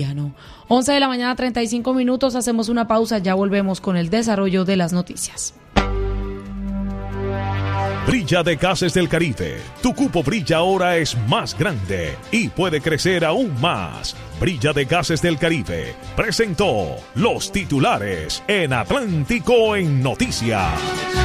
11 de la mañana, 35 minutos. Hacemos una pausa, ya volvemos con el desarrollo de las noticias. Brilla de Gases del Caribe. Tu cupo Brilla ahora es más grande y puede crecer aún más. Brilla de Gases del Caribe presentó los titulares en Atlántico en Noticias.